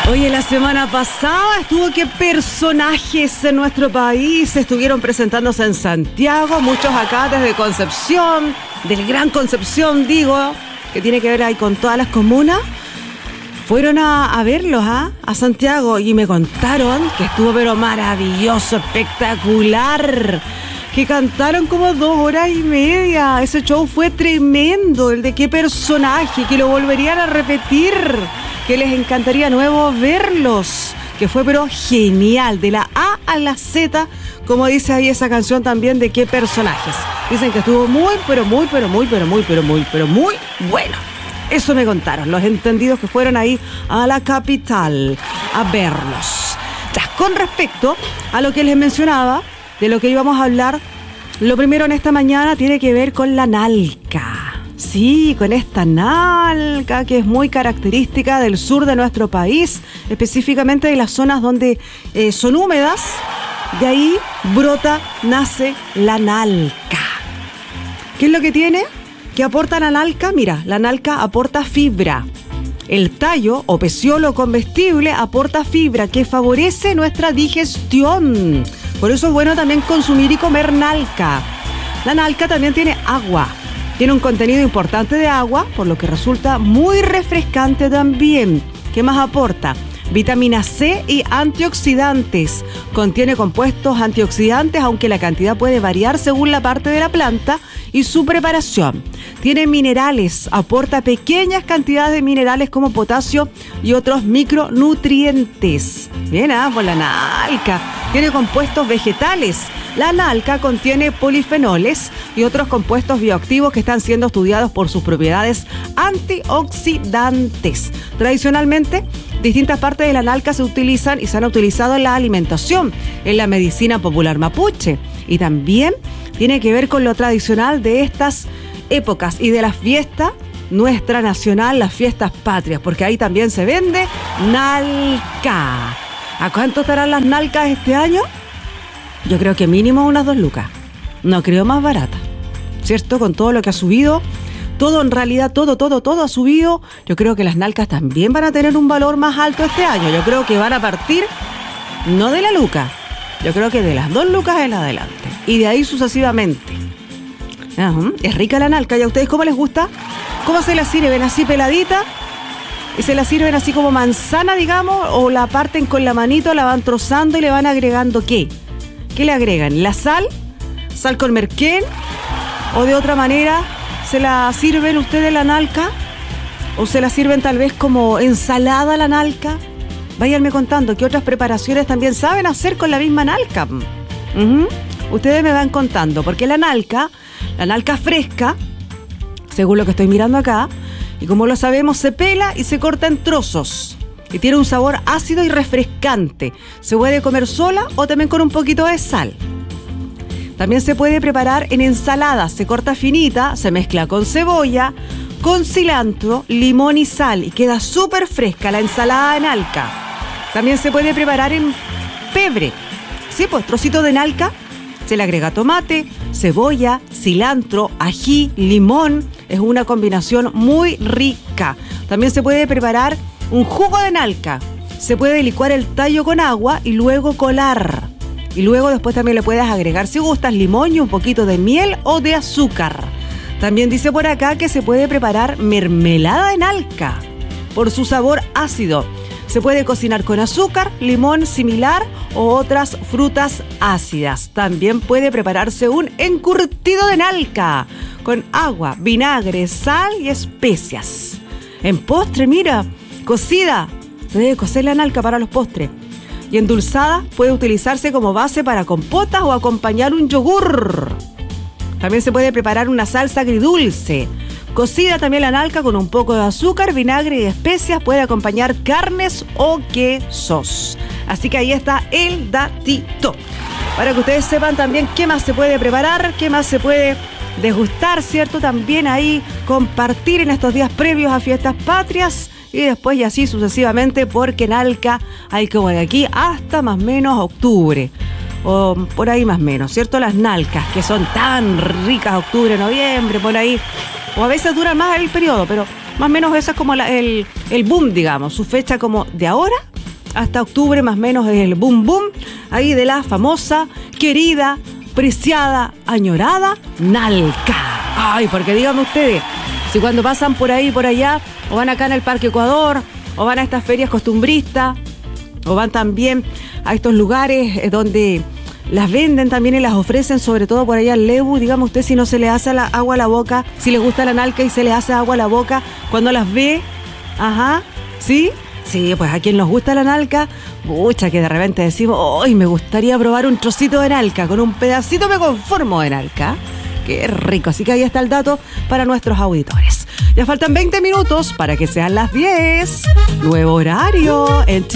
Oye, la semana pasada estuvo que personajes en nuestro país estuvieron presentándose en Santiago, muchos acá desde Concepción, del Gran Concepción, digo, que tiene que ver ahí con todas las comunas. Fueron a verlos, a Santiago, y me contaron que estuvo pero maravilloso, espectacular, que cantaron como 2 horas y media. Ese show fue tremendo, el de qué personaje, que lo volverían a repetir, que les encantaría nuevo verlos, que fue pero genial, de la A a la Z, como dice ahí esa canción también, de qué personajes. Dicen que estuvo muy bueno. Eso me contaron los entendidos que fueron ahí a la capital a verlos. Ya, con respecto a lo que les mencionaba, de lo que íbamos a hablar, lo primero en esta mañana tiene que ver con la nalca. Sí, con esta nalca que es muy característica del sur de nuestro país, específicamente de las zonas donde son húmedas. De ahí nace la nalca. ¿Qué es lo que tiene? ¿Qué aporta la nalca? Mira, la nalca aporta fibra. El tallo o peciolo comestible aporta fibra que favorece nuestra digestión. Por eso es bueno también consumir y comer nalca. La nalca también tiene agua. Tiene un contenido importante de agua, por lo que resulta muy refrescante también. ¿Qué más aporta? Vitamina C y antioxidantes. Contiene compuestos antioxidantes, aunque la cantidad puede variar según la parte de la planta y su preparación. Tiene minerales, aporta pequeñas cantidades de minerales como potasio y otros micronutrientes. Bien, por la nalca. Tiene compuestos vegetales. La nalca contiene polifenoles y otros compuestos bioactivos que están siendo estudiados por sus propiedades antioxidantes. Tradicionalmente, distintas partes de la nalca se utilizan y se han utilizado en la alimentación, en la medicina popular mapuche, y también tiene que ver con lo tradicional de estas épocas y de la fiesta nuestra nacional, las fiestas patrias, porque ahí también se vende nalca. ¿A cuánto estarán las nalcas este año? Yo creo que mínimo unas 2 lucas. No creo más barata, ¿cierto? Con todo lo que ha subido, todo en realidad, todo ha subido. Yo creo que las nalcas también van a tener un valor más alto este año. Yo creo que van a partir, no de la luca, yo creo que de las 2 lucas en adelante. Y de ahí sucesivamente. Es rica la nalca. ¿Y a ustedes cómo les gusta? ¿Cómo se la sirven? ¿Así peladita? ¿Y se la sirven así como manzana, digamos? ¿O la parten con la manito, la van trozando y le van agregando qué? ¿Qué le agregan? ¿La sal? ¿Sal con merquén? ¿O de otra manera se la sirven ustedes la nalca? ¿O se la sirven tal vez como ensalada la nalca? Váyanme contando qué otras preparaciones también saben hacer con la misma nalca. Ustedes me van contando, porque la nalca fresca, según lo que estoy mirando acá, y como lo sabemos, se pela y se corta en trozos. Y tiene un sabor ácido y refrescante. Se puede comer sola o también con un poquito de sal. También se puede preparar en ensaladas. Se corta finita, se mezcla con cebolla, con cilantro, limón y sal. Y queda súper fresca la ensalada de nalca. También se puede preparar en pebre. Sí, pues trocito de nalca. Se le agrega tomate, cebolla, cilantro, ají, limón. Es una combinación muy rica. También se puede preparar un jugo de nalca. Se puede licuar el tallo con agua y luego colar. Y luego después también le puedes agregar, si gustas, limón y un poquito de miel o de azúcar. También dice por acá que se puede preparar mermelada de nalca por su sabor ácido. Se puede cocinar con azúcar, limón similar o otras frutas ácidas. También puede prepararse un encurtido de nalca con agua, vinagre, sal y especias. En postre, mira, cocida. Se debe cocer la nalca para los postres. Y endulzada puede utilizarse como base para compotas o acompañar un yogur. También se puede preparar una salsa agridulce. Cocida también la nalca con un poco de azúcar, vinagre y especias. Puede acompañar carnes o quesos. Así que ahí está el datito. Para que ustedes sepan también qué más se puede preparar, qué más se puede degustar, ¿cierto? También ahí compartir en estos días previos a fiestas patrias. Y después y así sucesivamente, porque en Nalca hay como de aquí hasta más o menos octubre. O por ahí más o menos, ¿cierto? Las nalcas, que son tan ricas, octubre, noviembre, por ahí. O a veces duran más el periodo, pero más o menos esa es como el boom, digamos. Su fecha como de ahora hasta octubre más o menos es el boom boom ahí de la famosa, querida, preciada, añorada Nalca. Ay, porque díganme ustedes, si cuando pasan por ahí, por allá, o van acá en el Parque Ecuador, o van a estas ferias costumbristas, o van también a estos lugares donde las venden también y las ofrecen, sobre todo por allá en Lebu, dígame usted si no se le hace agua a la boca, si les gusta la Nalca y se le hace agua a la boca cuando las ve. Ajá, ¿sí? Sí, pues a quien nos gusta la Nalca, pucha, que de repente decimos, hoy me gustaría probar un trocito de Nalca, con un pedacito me conformo de Nalca. Qué rico, así que ahí está el dato para nuestros auditores. Ya faltan 20 minutos para que sean las 10. Nuevo horario en Chile.